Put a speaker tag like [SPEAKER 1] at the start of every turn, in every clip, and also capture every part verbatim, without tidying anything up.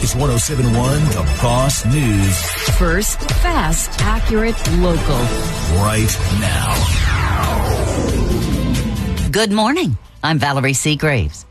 [SPEAKER 1] It's one oh seven point one The Boss News.
[SPEAKER 2] First, fast, accurate, local.
[SPEAKER 1] Right now.
[SPEAKER 3] Good morning. I'm Valerie Seagraves.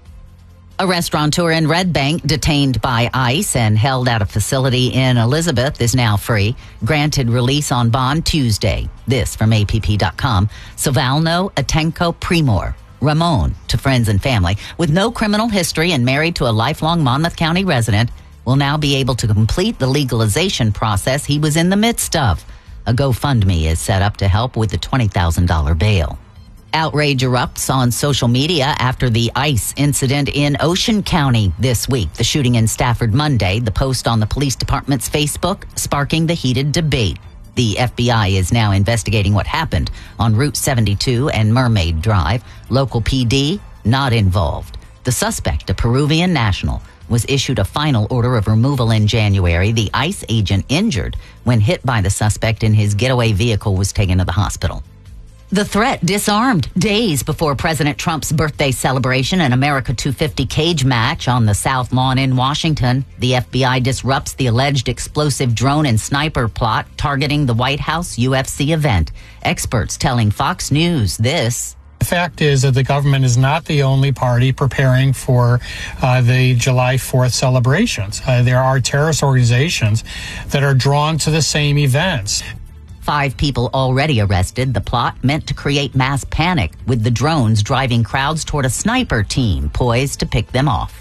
[SPEAKER 3] A restaurateur in Red Bank detained by ICE and held at a facility in Elizabeth is now free, granted release on bond Tuesday. This from A P P dot com. Sovalno Atenco Primor, Ramon, to friends and family, with no criminal history and married to a lifelong Monmouth County resident, will now be able to complete the legalization process he was in the midst of. A GoFundMe is set up to help with the twenty thousand dollars bail. Outrage erupts on social media after the ICE incident in Ocean County this week. The shooting in Stafford Monday, the post on the police department's Facebook sparking the heated debate. The F B I is now investigating what happened on Route seventy-two and Mermaid Drive. Local P D not involved. The suspect, a Peruvian national, was issued a final order of removal in January. The ICE agent injured when hit by the suspect in his getaway vehicle was taken to the hospital. The threat disarmed days before President Trump's birthday celebration and America two fifty cage match on the South Lawn in Washington. The F B I disrupts the alleged explosive drone and sniper plot targeting the White House U F C event. Experts telling Fox News this.
[SPEAKER 4] The fact is that the government is not the only party preparing for uh, the July fourth celebrations. Uh, there are terrorist organizations that are drawn to the same events.
[SPEAKER 3] Five people already arrested. The plot meant to create mass panic, with the drones driving crowds toward a sniper team poised to pick them off.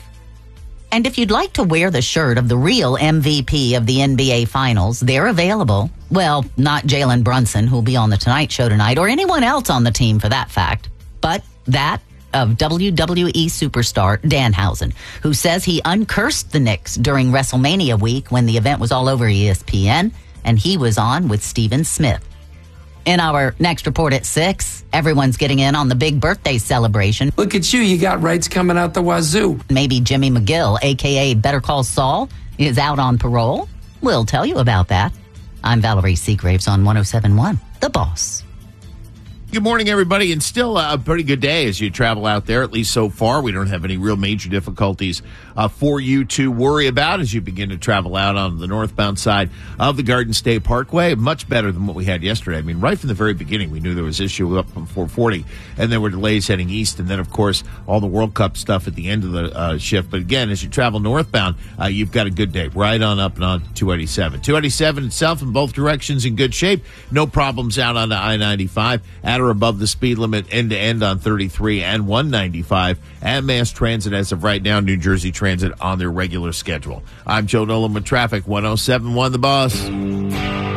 [SPEAKER 3] And if you'd like to wear the shirt of the real M V P of the N B A Finals, they're available. Well, not Jalen Brunson, who'll be on The Tonight Show tonight, or anyone else on the team for that fact, but that of W W E superstar Danhausen, who says he uncursed the Knicks during WrestleMania week when the event was all over E S P N, and he was on with Steven Smith. In our next report at six, everyone's getting in on the big birthday celebration.
[SPEAKER 5] Look at you, you got rights coming out the wazoo.
[SPEAKER 3] Maybe Jimmy McGill, a k a. Better Call Saul, is out on parole. We'll tell you about that. I'm Valerie Seagraves on one oh seven point one The Boss.
[SPEAKER 6] Good morning, everybody, and still a pretty good day as you travel out there, at least so far. We don't have any real major difficulties uh, for you to worry about as you begin to travel out on the northbound side of the Garden State Parkway. Much better than what we had yesterday. I mean, right from the very beginning, we knew there was issue up from four forty, and there were delays heading east, and then, of course, all the World Cup stuff at the end of the uh, shift. But again, as you travel northbound, uh, you've got a good day right on up and on to two eighty-seven. two eighty-seven itself in both directions in good shape. No problems out on the I ninety-five. At or above the speed limit end-to-end on thirty-three and one ninety-five. And mass transit as of right now, New Jersey Transit on their regular schedule. I'm Joe Nolan with traffic, one oh seven point one The Boss.